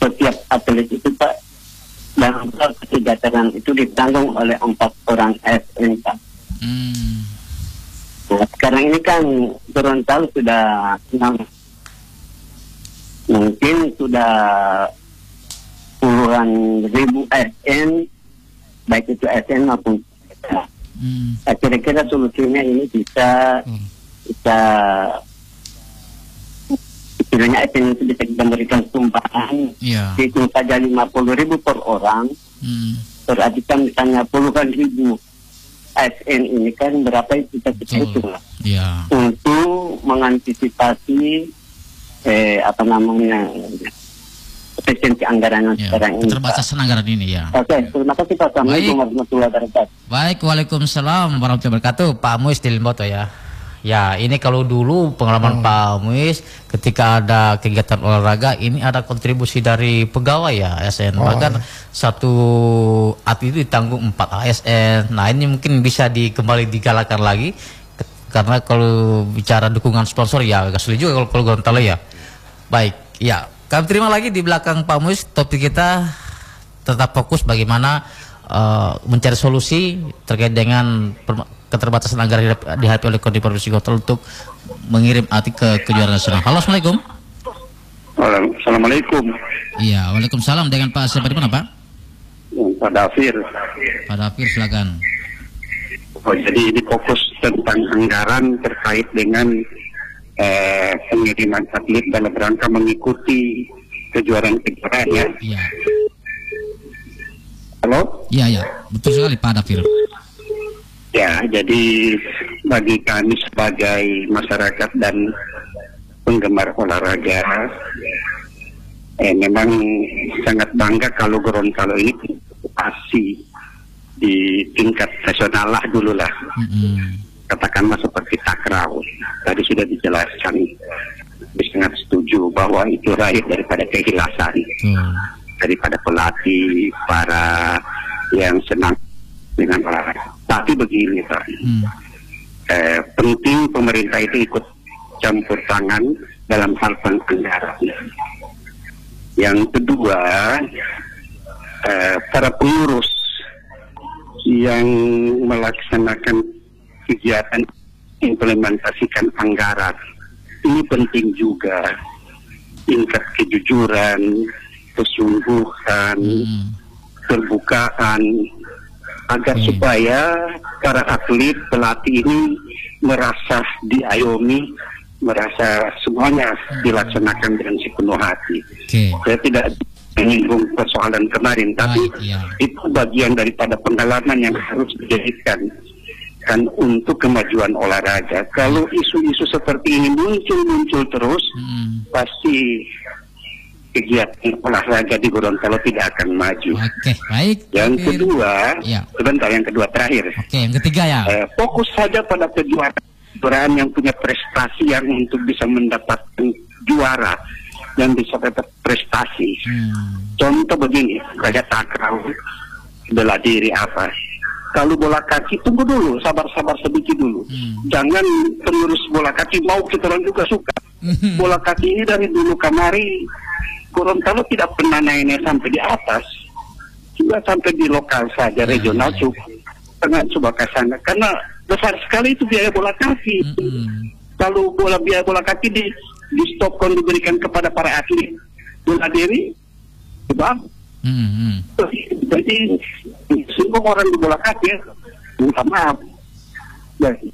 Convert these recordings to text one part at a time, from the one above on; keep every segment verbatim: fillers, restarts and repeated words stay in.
setiap atlet itu Pak, dalam hal kesejahteraan itu ditanggung oleh empat orang A S N Pak. Hmm. Nah, sekarang ini kan Gorontalo sudah enam, mungkin sudah puluhan ribu A S N, baik itu A S N maupun Hmm. Nah, kira-kira solusinya ini bisa Hmm. bisa istilahnya A S N itu bisa kita berikan tumpahan, Ya. itu saja lima puluh ribu per orang, Hmm. berarti kan misalnya puluhan ribu A S N ini kan berapa itu kita kita hitung lah, Ya. untuk mengantisipasi eh, apa namanya efisiensi anggaran yang Ya. sekarang ini. Pak. Keterbatasan anggaran ini ya. Oke, terima kasih Pak. Assalamualaikum warahmatullahi wabarakatuh. Baik, waalaikumsalam warahmatullahi wabarakatuh. Pak Muis di Limboto ya. Ya, ini kalau dulu pengalaman hmm. Pak Muis ketika ada kegiatan olahraga, ini ada kontribusi dari pegawai ya A S N. Oh, Bahkan ya. satu atlet itu ditanggung empat A S N. Nah, ini mungkin bisa di, kembali digalakan lagi. Ke, karena kalau bicara dukungan sponsor ya agak sulit juga kalau, kalau Gorontalo ya. Baik, ya. Kami terima lagi di belakang Pak Muis. Topik kita tetap fokus bagaimana uh, mencari solusi terkait dengan keterbatasan anggaran dihadapi oleh Kodim Provinsi Gorontalo untuk mengirim atlet ke kejuaraan nasional. Halo, assalamualaikum. Assalamualaikum. Iya, waalaikumsalam. Dengan Pak siapa di mana Pak? Pak Dafir. Pak Dafir, silakan. Oh, jadi ini fokus tentang anggaran terkait dengan eh, pengiriman atlet dalam rangka mengikuti kejuaraan-kejuaraan ya. Iya. Halo? Iya, iya. Betul sekali Pak Dafir. Ya, jadi bagi kami sebagai masyarakat dan penggemar olahraga, eh, memang sangat bangga kalau Gorontalo ini pasti di tingkat nasional lah dulu lah. Mm-hmm. Katakanlah seperti takraw, tadi sudah dijelaskan, saya sangat setuju bahwa itu lahir daripada keikhlasan, Hmm. daripada pelatih, para yang senang dengan olahraga. Tapi begini Pak, Hmm. eh, penting pemerintah itu ikut campur tangan dalam hal penganggaran. Yang kedua, eh, para pengurus yang melaksanakan kegiatan implementasikan anggaran ini penting juga, tingkat kejujuran, kesungguhan, Hmm. terbukaan, agar Hmm. supaya para atlet pelatih ini merasa diayomi, merasa semuanya dilaksanakan dengan sepenuh hati. Oke. Saya tidak menyinggung persoalan kemarin, tapi Baik, iya. itu bagian daripada pengalaman yang harus dijadikan kan untuk kemajuan olahraga. Kalau isu-isu seperti ini muncul-muncul terus, Hmm. pasti kegiatan olahraga di Gorontalo tidak akan maju. Oke, baik. Yang Dafir. kedua, Ya. sebentar, yang kedua terakhir, Oke, yang ketiga ya. eh, fokus saja pada kejuaraan yang punya prestasi yang untuk bisa mendapatkan juara dan bisa dapat prestasi. Hmm. Contoh begini, kayak takraw, bela diri apa. Kalau bola kaki tunggu dulu, sabar-sabar sedikit dulu. Hmm. Jangan pengurus bola kaki mau kita orang juga suka. Hmm. Bola kaki ini dari dulu kemari Gorontalo tidak pernah naiknya sampai di atas, juga sampai di lokal saja, regional cukup. Sangat coba ke sana karena besar sekali itu biaya bola kaki. Hmm. Kalau bola biaya bola kaki di di stopkan diberikan kepada para atlet bela diri, coba. Hmm. Jadi semua orang di bola kaki ya, minta maaf. Jadi,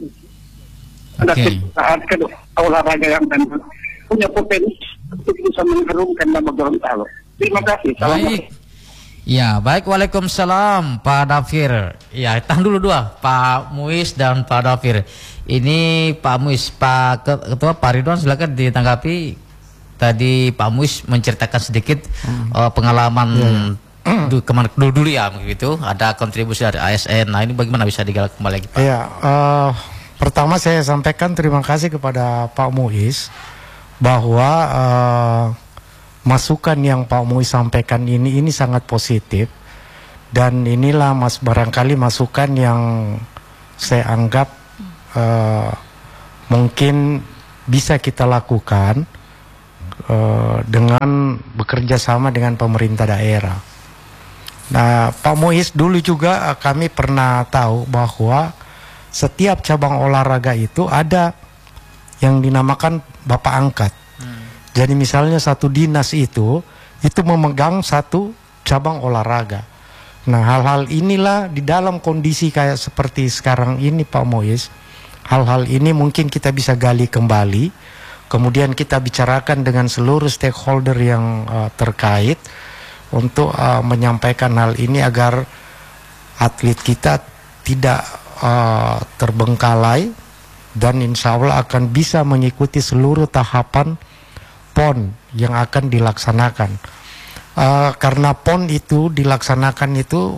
ada Oke. saat kedua olahraga yang memang punya potensi untuk bisa mengharumkan nama Gorontalo. Terima kasih. Salam. Baik. Ya, baik. Waalaikumsalam Pak Dafir. Ya, tahan dulu dua, Pak Muis dan Pak Dafir. Ini Pak Muis, Pak Ketua, Pak Ridwan silakan ditanggapi. Tadi Pak Muis menceritakan sedikit hmm. uh, pengalaman yeah. du, kemana, dulu, dulu ya begitu. Ada kontribusi dari A S N. Nah, ini bagaimana bisa digalak kembali lagi Pak? Iya, uh, pertama saya sampaikan terima kasih kepada Pak Muis bahwa uh, masukan yang Pak Muis sampaikan ini ini sangat positif, dan inilah mas barangkali masukan yang saya anggap uh, mungkin bisa kita lakukan uh, dengan bekerja sama dengan pemerintah daerah. Nah, Pak Muiz, dulu juga uh, kami pernah tahu bahwa setiap cabang olahraga itu ada yang dinamakan Bapak Angkat. Hmm. Jadi misalnya satu dinas itu itu memegang satu cabang olahraga. Nah, hal-hal inilah di dalam kondisi kayak seperti sekarang ini Pak Muiz, hal-hal ini mungkin kita bisa gali kembali, kemudian kita bicarakan dengan seluruh stakeholder yang uh, terkait untuk uh, menyampaikan hal ini agar atlet kita tidak uh, terbengkalai dan insya Allah akan bisa mengikuti seluruh tahapan P O N yang akan dilaksanakan. Uh, karena P O N itu dilaksanakan itu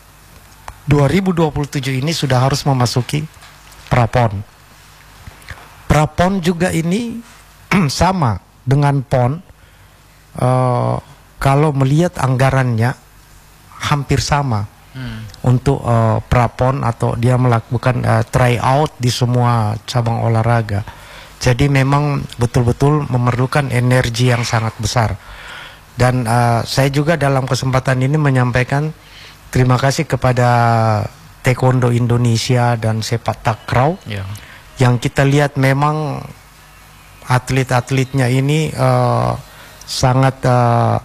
dua ribu dua puluh tujuh ini sudah harus memasuki pra-P O N. Pra-P O N juga ini sama dengan P O N. Uh, kalau melihat anggarannya hampir sama hmm. untuk uh, pra-P O N atau dia melakukan uh, tryout di semua cabang olahraga. Jadi memang betul-betul memerlukan energi yang sangat besar. Dan uh, saya juga dalam kesempatan ini menyampaikan terima kasih kepada Taekwondo Indonesia dan Sepak Takraw yeah. yang kita lihat memang atlet-atletnya ini uh, sangat uh,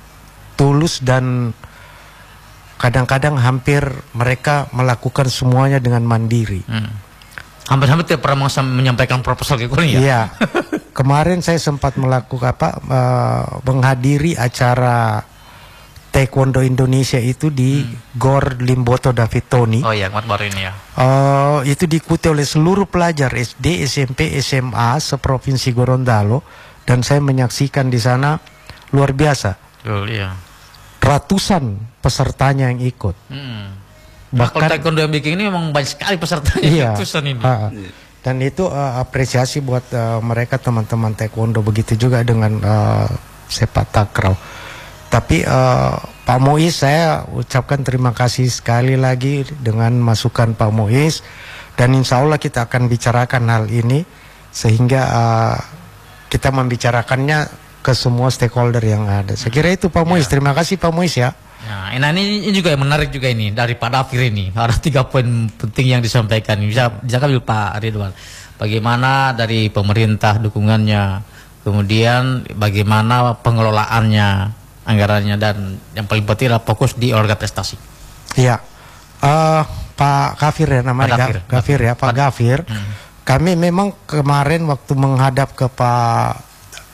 tulus dan kadang-kadang hampir mereka melakukan semuanya dengan mandiri. Hmm. Hampir-hampir tidak pernah menyampaikan proposal ke Korea. Iya. Kemarin saya sempat melakukan apa uh, menghadiri acara Taekwondo Indonesia itu di hmm. Gor Limboto David Tony. Oh iya, baru ini ya. Uh, itu diikuti oleh seluruh pelajar S D, S M P, S M A seprovinsi Gorontalo dan saya menyaksikan di sana luar biasa. Oh iya. Ratusan pesertanya yang ikut. Hmm. Bahkan nah, Taekwondo yang bikin ini memang banyak sekali pesertanya. Iya. Ratusan ini. Uh, Dan itu uh, apresiasi buat uh, mereka teman-teman Taekwondo, begitu juga dengan uh, Sepak Takraw. Tapi uh, Pak Muiz, saya ucapkan terima kasih sekali lagi dengan masukan Pak Muiz, dan insya Allah kita akan bicarakan hal ini sehingga uh, kita membicarakannya ke semua stakeholder yang ada. Saya kira itu Pak Muiz. Ya. Terima kasih Pak Muiz ya. Nah, ini, ini juga yang menarik juga ini dari Pak Dafir ini. Ada tiga poin penting yang disampaikan. Bisa disampaikan Pak Ridwan. Bagaimana dari pemerintah dukungannya, kemudian bagaimana pengelolaannya, anggarannya, dan yang paling penting adalah fokus di olahraga prestasi. Iya, uh, Pak Gafir ya namanya, Gafir, Gafir ya Pak Gafir. Hmm. Kami memang kemarin waktu menghadap ke Pak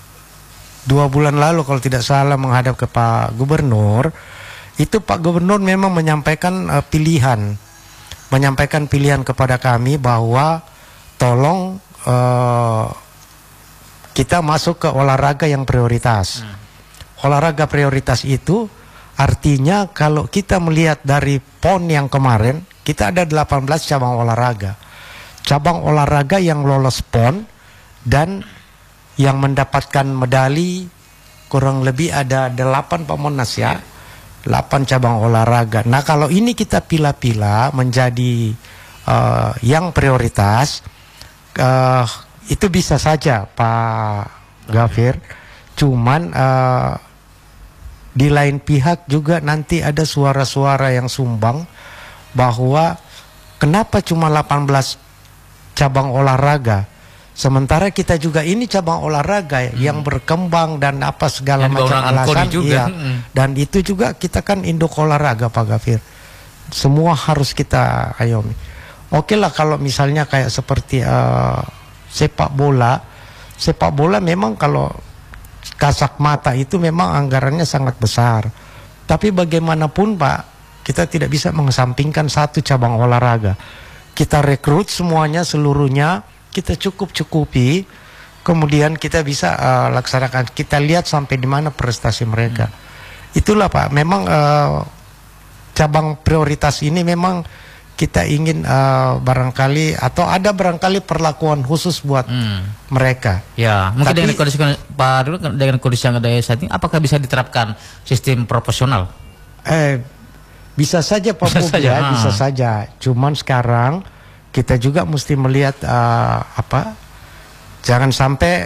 dua bulan lalu kalau tidak salah menghadap ke Pak Gubernur. Itu Pak Gubernur memang menyampaikan uh, pilihan, menyampaikan pilihan kepada kami bahwa tolong uh, kita masuk ke olahraga yang prioritas. Hmm. Olahraga prioritas itu artinya kalau kita melihat dari P O N yang kemarin, kita ada delapan belas cabang olahraga. Cabang olahraga yang lolos P O N dan yang mendapatkan medali kurang lebih ada delapan Pak Monas ya. delapan cabang olahraga. Nah, kalau ini kita pilah-pilah menjadi uh, yang prioritas, uh, itu bisa saja Pak Gafir. Cuman uh, di lain pihak juga nanti ada suara-suara yang sumbang bahwa kenapa cuma delapan belas cabang olahraga, sementara kita juga ini cabang olahraga hmm. yang berkembang dan apa segala yang macam alasan juga. Iya. Hmm. Dan itu juga kita kan induk olahraga Pak Gafir. Semua harus kita ayomi. Oke lah kalau misalnya kayak seperti uh, sepak bola. Sepak bola memang kalau kasat mata itu memang anggarannya sangat besar. Tapi bagaimanapun Pak, kita tidak bisa mengesampingkan satu cabang olahraga. Kita rekrut semuanya seluruhnya, kita cukup-cukupi, kemudian kita bisa uh, laksanakan. Kita lihat sampai di mana prestasi mereka. Hmm. Itulah Pak, memang uh, cabang prioritas ini memang kita ingin uh, barangkali atau ada barangkali perlakuan khusus buat hmm. mereka. Ya, mungkin tapi, dengan kondisi Pak dulu dengan kondisi yang ada saat ini, apakah bisa diterapkan sistem proporsional? Eh, bisa saja Pak Bobi ya, ah. bisa saja. Cuman sekarang kita juga mesti melihat uh, apa? Jangan sampai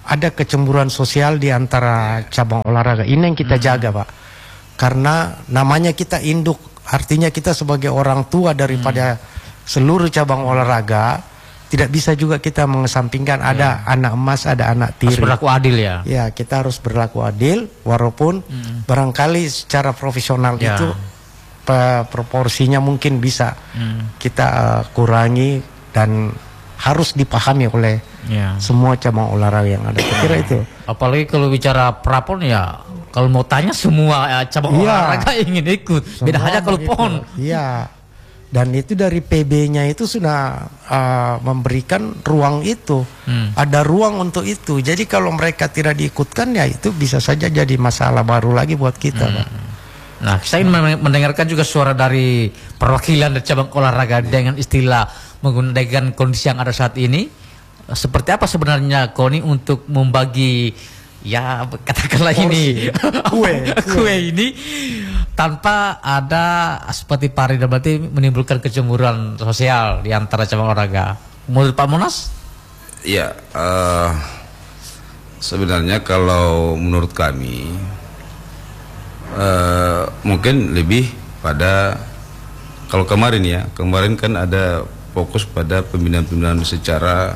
ada kecemburuan sosial di antara cabang olahraga. Ini yang kita jaga, Pak. Karena namanya kita induk, artinya kita sebagai orang tua daripada seluruh cabang olahraga, tidak bisa juga kita mengesampingkan ada ya. anak emas, ada anak tiri. Harus berlaku adil ya. Ya, kita harus berlaku adil, walaupun hmm. barangkali secara profesional ya. itu proporsinya mungkin bisa hmm. kita uh, kurangi dan harus dipahami oleh ya. semua cabang olahraga yang ada. Saya kira itu. Apalagi kalau bicara prapon ya, kalau mau tanya semua ya, cabang ya. olahraga ingin ikut. Semua beda aja kalau pon. Iya. Dan itu dari P B-nya itu sudah uh, memberikan ruang itu, hmm. ada ruang untuk itu. Jadi kalau mereka tidak diikutkan ya itu bisa saja jadi masalah baru lagi buat kita, hmm. Pak. Nah, saya ingin mendengarkan juga suara dari perwakilan dari cabang olahraga dengan istilah menggunakan kondisi yang ada saat ini. Seperti apa sebenarnya Koni untuk membagi ya katakanlah Porsi. ini kue, kue ini tanpa ada seperti Pak Ridwan, berarti menimbulkan kecemburuan sosial di antara cabang olahraga. Menurut Pak Monas? Ya, uh, sebenarnya kalau menurut kami uh, mungkin lebih pada kalau kemarin ya, kemarin kan ada fokus pada pembinaan-pembinaan secara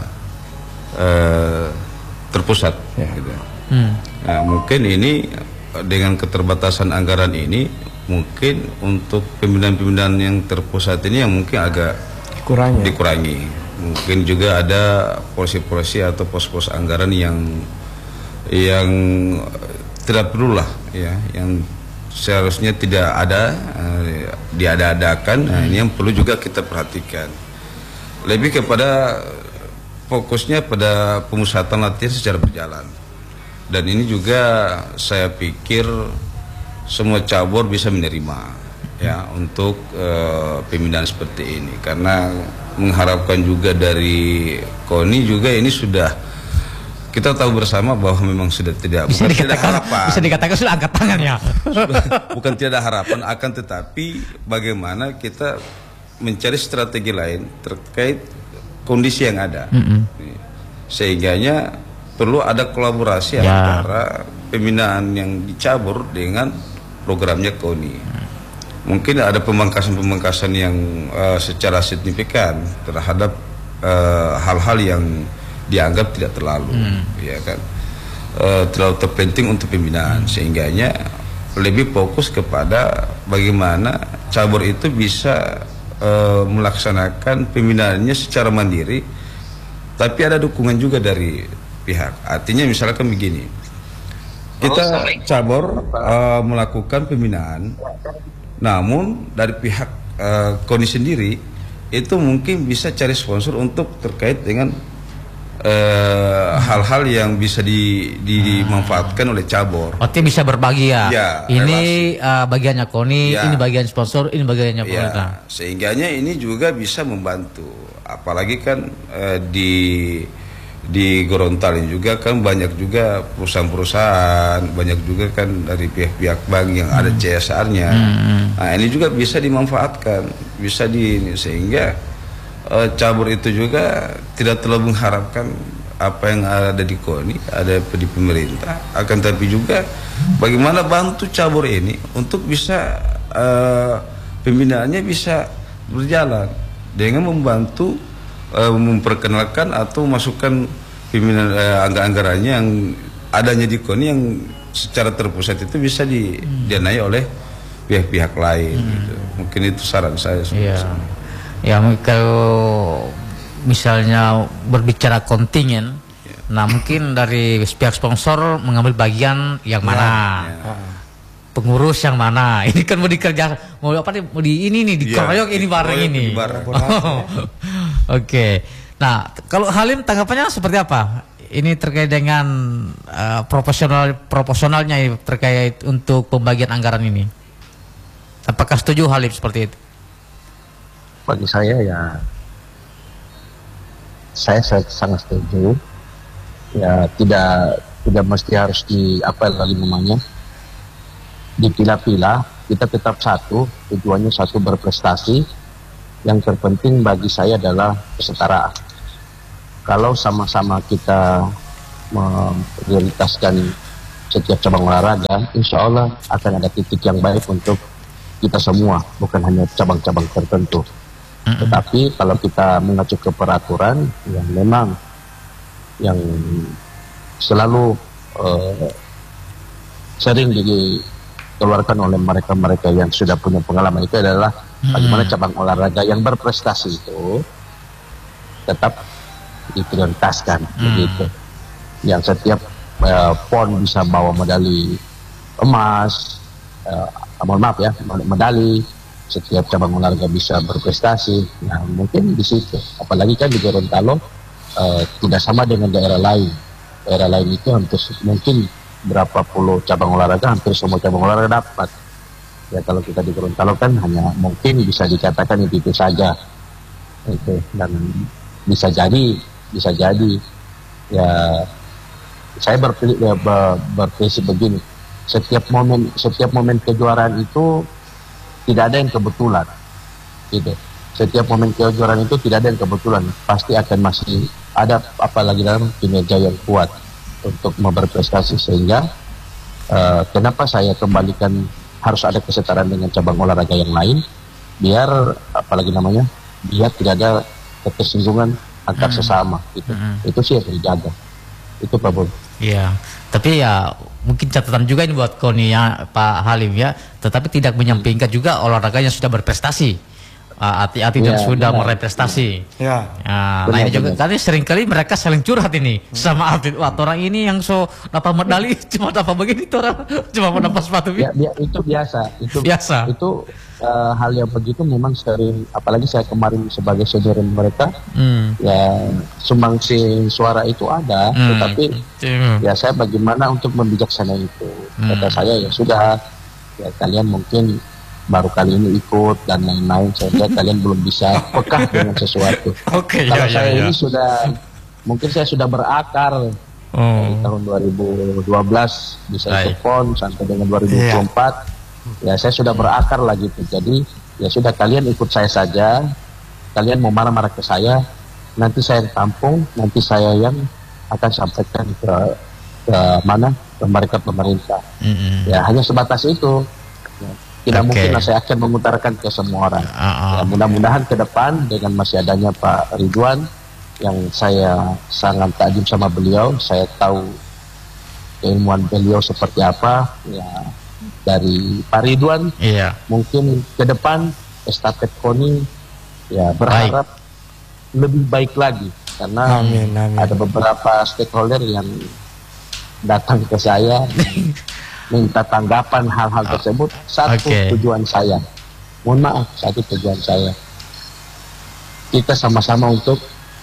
uh, terpusat, ya. gitu. Hmm. Nah, mungkin ini dengan keterbatasan anggaran ini mungkin untuk pembinaan-pembinaan yang terpusat ini yang mungkin agak dikurangi. dikurangi. Mungkin juga ada porsi-porsi atau pos-pos anggaran yang yang tidak perlu lah ya, yang seharusnya tidak ada uh, diada-adakan. Nah, ini yang perlu juga kita perhatikan. Lebih kepada fokusnya pada pemusatan latihan secara berjalan. Dan ini juga saya pikir semua cabur bisa menerima ya untuk uh, pembinaan seperti ini, karena mengharapkan juga dari Koni juga ini sudah kita tahu bersama bahwa memang sudah tidak bisa bukan dikatakan, tidak harapan bisa dikatakan sudah angkat tangan ya bukan tidak ada harapan, akan tetapi bagaimana kita mencari strategi lain terkait kondisi yang ada. Mm-hmm. Sehingganya perlu ada kolaborasi ya. antara pembinaan yang dicabur dengan programnya Koni. Mungkin ada pemangkasan-pemangkasan yang uh, secara signifikan terhadap hal-hal uh, yang dianggap tidak terlalu, hmm. ya kan, uh, terlalu terpenting untuk pembinaan, hmm. sehingganya lebih fokus kepada bagaimana cabur itu bisa uh, melaksanakan pembinaannya secara mandiri, tapi ada dukungan juga dari pihak. Artinya misalkan begini, kita cabur uh, melakukan pembinaan, namun dari pihak uh, Koni sendiri itu mungkin bisa cari sponsor untuk terkait dengan hal-hal uh, yang bisa di, di, dimanfaatkan oleh cabur. Oke, bisa berbagi ya. ya ini uh, bagiannya Koni, ya. ini bagian sponsor, ini bagiannya pemerintah. Ya, sehingganya ini juga bisa membantu. Apalagi kan uh, di di Gorontalo juga kan banyak juga perusahaan-perusahaan, banyak juga kan dari pihak-pihak bank yang hmm. ada C S R-nya. Hmm. Nah, ini juga bisa dimanfaatkan, bisa di sehingga uh, cabur itu juga tidak terlalu mengharapkan apa yang ada di Koni, ada di pemerintah. Akan tapi juga bagaimana bantu cabur ini untuk bisa uh, pembinaannya bisa berjalan dengan membantu Uh, memperkenalkan atau masukkan pimpinan uh, anggaran-anggarannya yang adanya di Koni yang secara terpusat itu bisa di, hmm. didanai oleh pihak-pihak lain. Hmm. Gitu. Mungkin itu saran saya. Ya, ya kalau misalnya berbicara kontingen, ya. nah mungkin dari pihak sponsor mengambil bagian yang mana. Ya. Ya. Pengurus yang mana? Ini kan mau dikerja, mau apa nih? Mau di ini nih, dikeroyok ya, ini bareng ini. Oh. Oke. Okay. Nah, kalau Halim tanggapannya seperti apa? Ini terkait dengan uh, proporsional proporsionalnya terkait untuk pembagian anggaran ini. Apakah setuju Halim seperti itu? Bagi saya ya, saya, saya sangat setuju. Ya tidak tidak mesti harus di apa lagi namanya. Dipilah-pilah, kita tetap satu, tujuannya satu, berprestasi. Yang terpenting bagi saya adalah kesetaraan. Kalau sama-sama kita memprioritaskan setiap cabang olahraga, insya Allah akan ada titik yang baik untuk kita semua, bukan hanya cabang-cabang tertentu. Mm-hmm. Tetapi kalau kita mengacu ke peraturan yang memang yang selalu uh, sering dikeluarkan oleh mereka-mereka yang sudah punya pengalaman, itu adalah mm-hmm. bagaimana cabang olahraga yang berprestasi itu tetap diprioritaskan, mm. begitu. Yang setiap uh, pon bisa bawa medali emas, uh, mohon maaf ya, medali, setiap cabang olahraga bisa berprestasi. Nah, mungkin di situ. Apalagi kan di Gorontalo uh, tidak sama dengan daerah lain. Daerah lain itu hampir mungkin berapa puluh cabang olahraga, hampir semua cabang olahraga dapat. Ya kalau kita di Gorontalo kan hanya mungkin bisa dikatakan itu, itu saja. Itu, dan bisa jadi, bisa jadi ya. Saya berpikir ya, ber, berprinsip begini, setiap momen setiap momen kejuaraan itu tidak ada yang kebetulan, gitu. Setiap momen kejuaraan itu tidak ada yang kebetulan, pasti akan masih ada, apalagi dalam kinerja yang kuat untuk berprestasi. Sehingga uh, kenapa saya kembalikan harus ada kesetaraan dengan cabang olahraga yang lain, biar apalagi namanya, biar tidak ada ketersinggungan antar hmm. sesama, gitu. Hmm. Itu sih yang dijaga. Itu Pak Bun. Iya, tapi ya mungkin catatan juga ini buat Koni ya Pak Halim ya, tetapi tidak menyampingkan juga olahraga yang sudah berprestasi, atlet-atlet uh, yang ya, sudah benar. meraih prestasi. Ya. Nah, benar, nah ini juga kali seringkali mereka saling curhat ini hmm. sama atlet. Wah, orang ini yang so dapat medali cuma dapat begini, orang cuma mendapat sepatu. Ya, ya, itu biasa. Itu biasa. Itu uh, hal yang begitu memang sering, apalagi saya kemarin sebagai senior mereka, hmm. ya sumbangsi suara itu ada, hmm. tetapi hmm. ya saya bagaimana untuk membijaksanai itu. Hmm. Kata saya ya sudah, ya kalian mungkin baru kali ini ikut dan lain-lain, saya lihat kalian belum bisa peka dengan sesuatu. Okay, Kalau ya, saya ya, ini ya. sudah, mungkin saya sudah berakar oh. dari tahun dua ribu dua belas bisa ikut pon sampai dengan dua ribu dua puluh empat. Yeah. Ya saya sudah berakar lah gitu. Jadi ya sudah, kalian ikut saya saja. Kalian mau marah-marah ke saya, nanti saya yang tampung, nanti saya yang akan sampaikan ke, ke mana, ke mereka pemerintah. Mm-hmm. Ya hanya sebatas itu. Ya, tidak okay. mungkin lah saya akan mengutarakan ke semua orang. Uh-uh. Ya, mudah-mudahan ke depan dengan masih adanya Pak Ridwan, yang saya sangat takjub sama beliau, saya tahu keilmuan beliau seperti apa. Ya, dari Pak Ridwan, iya. mungkin ke depan estafet Koni ya berharap baik. lebih baik lagi, karena amin, amin. ada beberapa stakeholder yang datang ke saya minta tanggapan hal-hal tersebut. Satu okay. tujuan saya, mohon maaf, satu tujuan saya, kita sama-sama untuk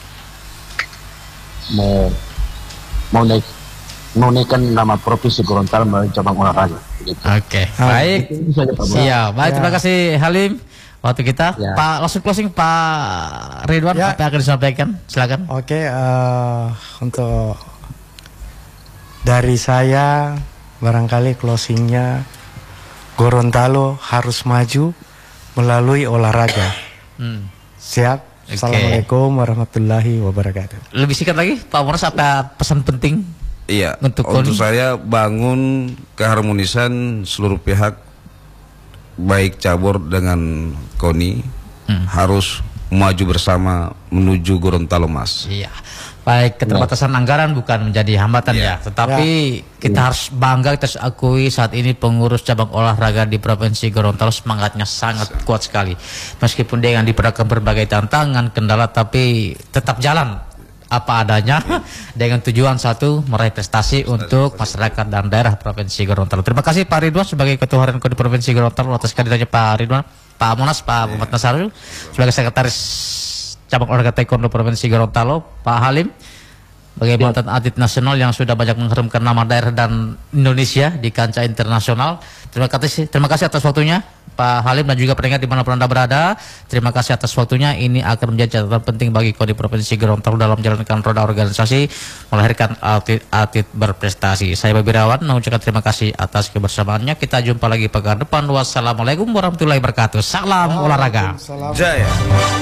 mau mau naik menaikkan nama provinsi Gorontalo melalui cabang olahraga. Gitu. Oke, okay. baik. Siap, baik. Ya. Terima kasih Halim waktu kita. Ya. Pak, langsung closing Pak Ridwan, ya. apa yang akan disampaikan? Silakan. Oke, okay, uh, untuk dari saya barangkali closingnya, Gorontalo harus maju melalui olahraga. Hmm. Siap. Okay. Assalamualaikum warahmatullahi wabarakatuh. Lebih singkat lagi, Pak Monas, apa pesan penting? Iya, untuk, untuk saya bangun keharmonisan seluruh pihak, baik cabur dengan Koni, hmm. harus maju bersama menuju Gorontalo Mas. Iya, baik, keterbatasan ya. anggaran bukan menjadi hambatan ya, ya. tetapi ya. kita ya. harus bangga, kita harus akui saat ini pengurus cabang olahraga di Provinsi Gorontalo semangatnya sangat kuat sekali. Meskipun dengan diperhadapkan berbagai tantangan, kendala, tapi tetap jalan apa adanya dengan tujuan satu, meraih prestasi untuk masyarakat dan daerah Provinsi Gorontalo. Terima kasih Pak Ridwan sebagai Ketua Harian Koni Provinsi Gorontalo atas kehadirannya Pak Ridwan, Pak Monas, Pak Muhammad Nasarul sebagai Sekretaris Cabang Olahraga Taekwondo Provinsi Gorontalo, Pak Halim sebagai mantan atlet nasional yang sudah banyak mengharumkan nama daerah dan Indonesia di kancah internasional. Terima kasih, terima kasih atas waktunya Pak Halim dan juga pendengar dimanapun Anda berada. Terima kasih atas waktunya. Ini akan menjadi catatan penting bagi Koni Provinsi Gorontalo dalam menjalankan roda organisasi melahirkan atlet-atlet berprestasi. Saya Babi Rawan mengucapkan terima kasih atas kebersamaannya. Kita jumpa lagi pekan depan. Wassalamualaikum warahmatullahi wabarakatuh. Salam olahraga. Jaya.